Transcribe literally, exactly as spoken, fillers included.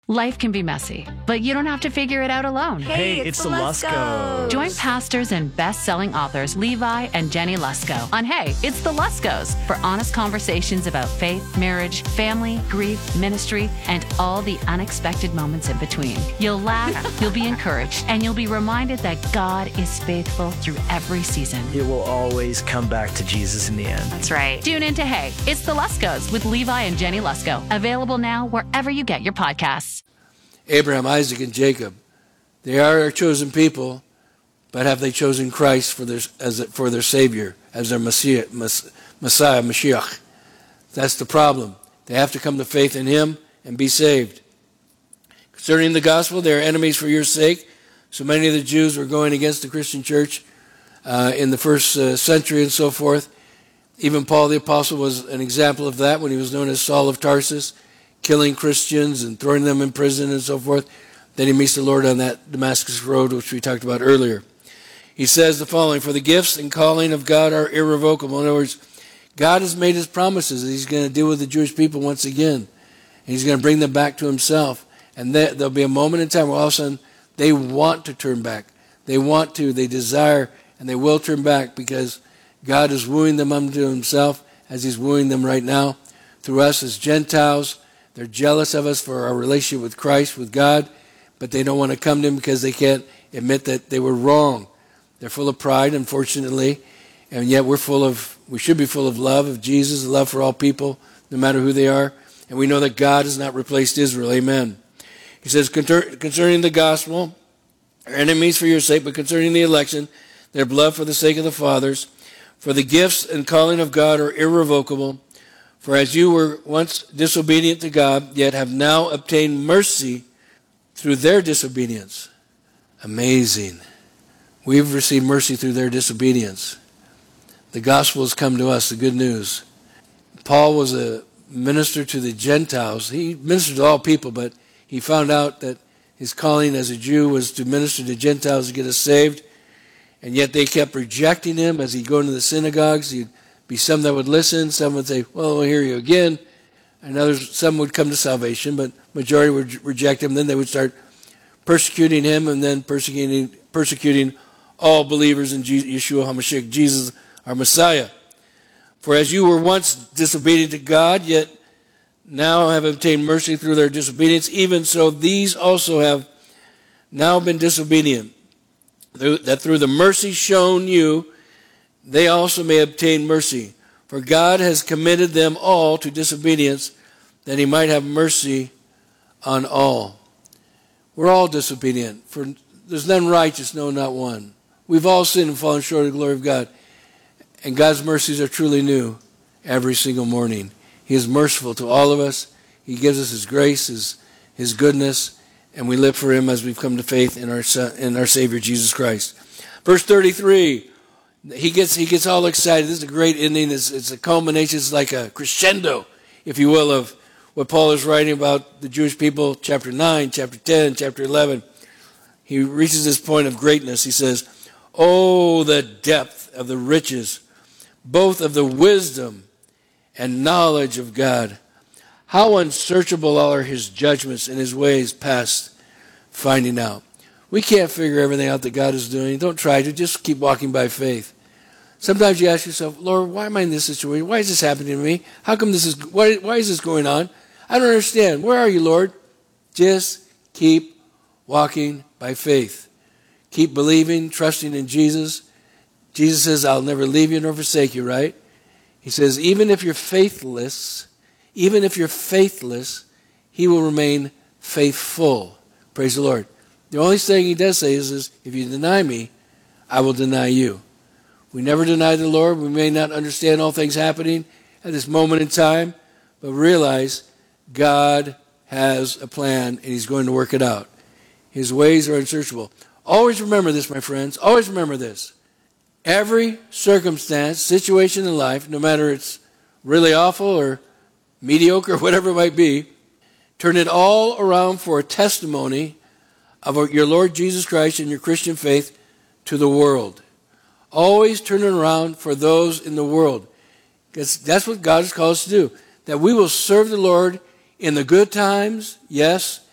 Life can be messy, but you don't have to figure it out alone. Hey, Hey, it's, it's the the Luskos. Join pastors and best-selling authors Levi and Jenny Lusko on Hey, It's the Luskos for honest conversations about faith, marriage, family, grief, ministry, and all the unexpected moments in between. You'll laugh, you'll be encouraged, and you'll be reminded that God is faithful through every season. It will always come back to Jesus in the end. That's right. Tune in to Hey, It's the Luskos with Levi and Jenny Lusko. Available now wherever you get your podcasts. Abraham, Isaac, and Jacob, they are our chosen people, but have they chosen Christ for their, as a, for their Savior, as their Messiah, Messiah, Mashiach? That's the problem. They have to come to faith in Him and be saved. Concerning the gospel, they are enemies for your sake. So many of the Jews were going against the Christian church uh, in the first uh, century and so forth. Even Paul the Apostle was an example of that when he was known as Saul of Tarsus, killing Christians and throwing them in prison and so forth. Then he meets the Lord on that Damascus road, which we talked about earlier. He says the following, for the gifts and calling of God are irrevocable. In other words, God has made His promises that He's going to deal with the Jewish people once again. And He's going to bring them back to Himself. And there'll be a moment in time where all of a sudden they want to turn back. They want to, they desire, and they will turn back because God is wooing them unto Himself as He's wooing them right now through us as Gentiles. They're jealous of us for our relationship with Christ, with God, but they don't want to come to Him because they can't admit that they were wrong. They're full of pride, unfortunately, and yet we're full of, we should be full of love of Jesus, love for all people, no matter who they are, and we know that God has not replaced Israel. Amen. He says, concerning the gospel, our enemies for your sake, but concerning the election, their blood for the sake of the fathers, for the gifts and calling of God are irrevocable. For as you were once disobedient to God, yet have now obtained mercy through their disobedience. Amazing. We've received mercy through their disobedience. The gospel has come to us, the good news. Paul was a minister to the Gentiles. He ministered to all people, but he found out that his calling as a Jew was to minister to Gentiles to get us saved. And yet they kept rejecting him as he'd go into the synagogues. He'd be some that would listen, some would say, well, we'll hear you again. And others, some would come to salvation, but majority would reject him. Then they would start persecuting him and then persecuting persecuting all believers in Yeshua HaMashiach, Jesus, our Messiah. For as you were once disobedient to God, yet now have obtained mercy through their disobedience, even so these also have now been disobedient, that through the mercy shown you, they also may obtain mercy. For God has committed them all to disobedience, that He might have mercy on all. We're all disobedient. For there's none righteous, no, not one. We've all sinned and fallen short of the glory of God. And God's mercies are truly new every single morning. He is merciful to all of us. He gives us His grace, His, His goodness, and we live for Him as we've come to faith in our, Son, in our Savior, Jesus Christ. Verse thirty-three. He gets he gets all excited. This is a great ending. It's, it's a culmination. It's like a crescendo, if you will, of what Paul is writing about the Jewish people, chapter nine, chapter ten, chapter eleven. He reaches this point of greatness. He says, oh, the depth of the riches, both of the wisdom and knowledge of God. How unsearchable are His judgments and His ways past finding out. We can't figure everything out that God is doing. Don't try to. Just keep walking by faith. Sometimes you ask yourself, Lord, why am I in this situation? Why is this happening to me? How come this is, why, why is this going on? I don't understand. Where are you, Lord? Just keep walking by faith. Keep believing, trusting in Jesus. Jesus says, I'll never leave you nor forsake you, right? He says, even if you're faithless, even if you're faithless, He will remain faithful. Praise the Lord. The only thing He does say is, is, if you deny me, I will deny you. We never deny the Lord. We may not understand all things happening at this moment in time, but realize God has a plan and He's going to work it out. His ways are unsearchable. Always remember this, my friends. Always remember this. Every circumstance, situation in life, no matter it's really awful or mediocre, whatever it might be, turn it all around for a testimony of your Lord Jesus Christ and your Christian faith to the world. Always turn it around for those in the world. Because that's what God has called us to do. That we will serve the Lord in the good times, yes,